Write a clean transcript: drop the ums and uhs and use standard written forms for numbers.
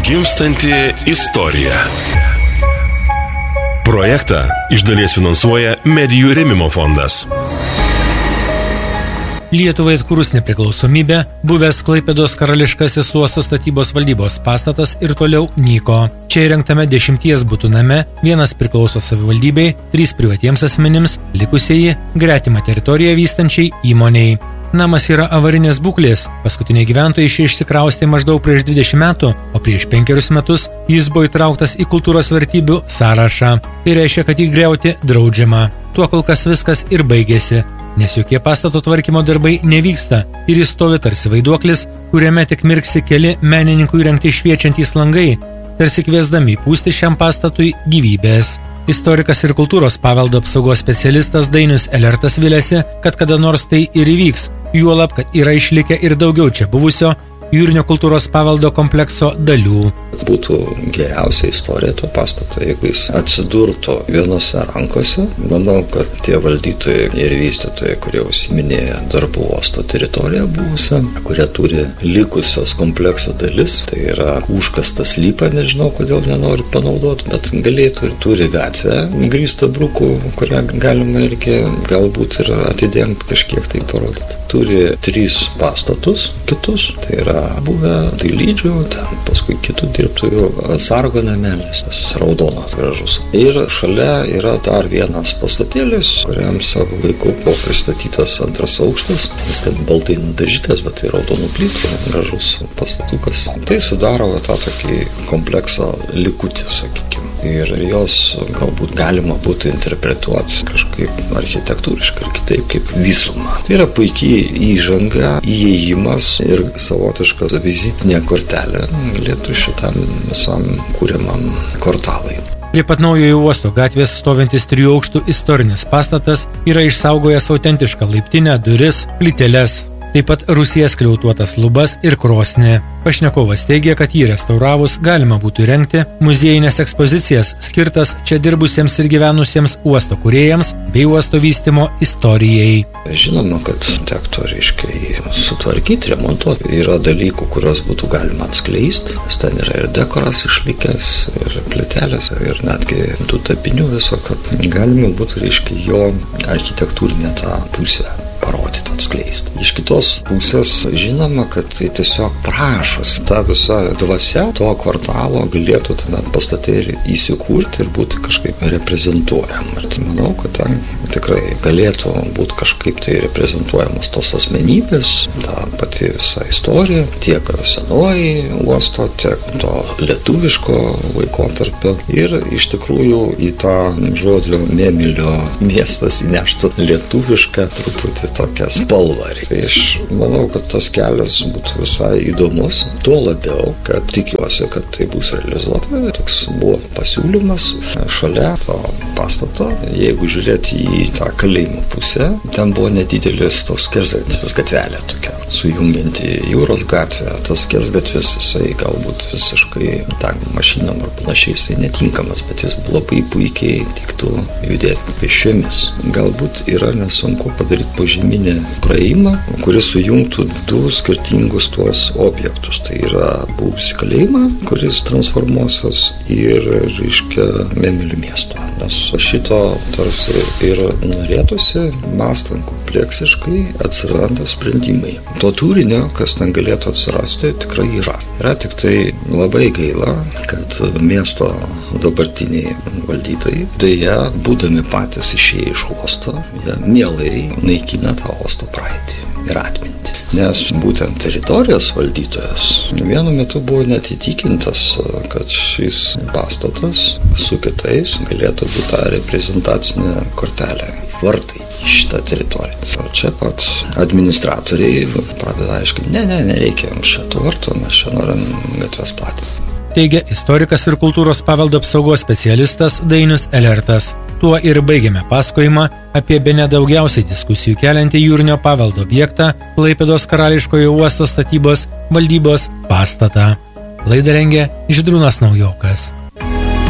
Gimstanti istorija. Projektą iš dalies finansuoja Medijų rėmimo fondas. Lietuvai atkūrus nepriklausomybę, buvęs Klaipėdos karališkasis uosto statybos valdybos pastatas ir toliau nyko. Čia įrengtame 10 butų name, 1 priklauso savivaldybei, 3 privatiems asmenims, likusieji gretimą teritoriją vystančiai įmoniai. Namas yra avarinės būklės, paskutiniai gyventojai iš išsikraustė maždaug prieš 20 metų, o prieš 5 metus jis buvo įtrauktas į kultūros vertybių sąrašą. Tai reiškia, kad jį griauti draudžiama. Tuo kol kas viskas ir baigėsi, nes jokie pastato tvarkymo darbai nevyksta ir jis stovi tarsi vaiduoklis, kuriame tik mirksi keli menininkų įrengti šviečiantys langai, tarsi kviesdami pūsti šiam pastatui gyvybės. Istorikas ir kultūros paveldo apsaugos specialistas Dainius Elertas viliasi, kad kada nors tai ir įvyks, juolab, kad yra išlikę ir daugiau čia buvusio jūrinio kultūros paveldo komplekso dalių. Būtų geriausia istorija to pastato, jeigu jis atsidurtų vienose rankose. Manau, kad tie valdytojai ir vystytojai, kurie užsiminėja darbų uosto teritoriją buvusią, kurie turi likusios komplekso dalis, tai yra užkastas lypa, nežinau, kodėl nenori panaudoti, bet galėtų ir turi gatvę grįstą brukų, kurią galima irgi galbūt ir atidengti kažkiek tai parodyti. Turi 3 pastatus kitus, tai yra buvę dailydžių, ten paskui kitų dirbtuvių sargo namelis, tas raudonas gražus. Ir šalia yra dar vienas pastatėlis, kuriam savo laiku buvo pristatytas 2 aukštas. Jis ten baltai nudažytas, bet tai raudonų plytų, gražus pastatukas. Tai sudaro tą tokį komplekso likutį, sakykime. Ir jos galbūt galima būtų interpretuoti kažkaip architektūriškai ir kitaip kaip visumą. Tai yra puikiai įžanga, įėjimas ir savotiškas vizitinė kortelė galėtų šitam visam kūriamam kvartalai. Prie pat naujojo uosto gatvės stovintis 3 aukštų istorinis pastatas yra išsaugojęs autentišką laiptinę, duris, plyteles. Taip pat Rusija skliautuotas lubas ir krosnį. Pašnekovas teigia, kad jį restauravus galima būtų rengti muziejinės ekspozicijas skirtas čia dirbusiems ir gyvenusiems uosto kūrėjams bei uosto vystymo istorijai. Žinoma, kad tektų sutvarkyti, remontuoti. Yra dalykų, kurios būtų galima atskleisti. Ten yra ir dekoras išlikęs, ir plytelės, ir netgi tų tapinių viso, kad galima būtų jo architektūrinę tą pusę parodyti, atskleisti. Iš kitos pusės žinoma, kad tai tiesiog prašosi. Ta visa dvasia to kvartalo galėtų tame pastatėlį įsikurti ir būti kažkaip reprezentuojama. Ir tai manau, kad ten tikrai galėtų būti kažkaip tai reprezentuojamos tos asmenybės, ta pati visa istorija, tiek senoji uosto, tiek to lietuviško laikotarpio. Ir iš tikrųjų į tą žodžio Memilio miestas įneštų lietuvišką truputį tokią spalvą. Aš manau, kad tas kelias būtų visai įdomus, tuo labiau, kad tikiuosi, kad tai bus realizuota. Toks buvo pasiūlymas šalia to pastato. Jeigu žiūrėti į tą kalėjimo pusę, ten buvo nedidelis toks skersgatvis gatvelė tokia, sujungianti jūros gatvę. Tas skersgatvis, jisai galbūt visiškai tankų mašinom ar panašiai, jisai netinkamas, bet jis labai puikiai tiktų judėti pėsčiomis. Galbūt yra nesunku padaryti požeminį praėjimą, kuris sujungtų 2 skirtingus tuos objektus. Tai yra buvusį kalėjimą, kuris transformuosios ir, Memilio miesto. Nes šito tarsi ir norėtųsi, mąstant kompleksiškai, atsiranda sprendimai. To turinio, kas ten galėtų atsirasti, tikrai yra. Yra tik tai labai gaila, kad miesto dabartiniai valdytojai, deja, būdami patys išėję iš uosto, jie mielai naikina tą uosto praeitį ir atmintį. Nes būtent teritorijos valdytojas vienu metu buvo net įtikintas, kad šis pastatas su kitais galėtų būti tą reprezentacinę kortelę, vartai į šitą teritoriją. O čia pat administratoriai pradeda aiškiai, nereikia šito varto, mes čia norim gatves platinti. Teigia istorikas ir kultūros paveldo apsaugos specialistas Dainius Elertas. Tuo ir baigiame pasakojimą apie bene daugiausiai diskusijų keliantį jūrinio paveldo objektą Klaipėdos karališkojo uosto statybos valdybos pastatą. Laidą rengė Žydrūnas Naujokas.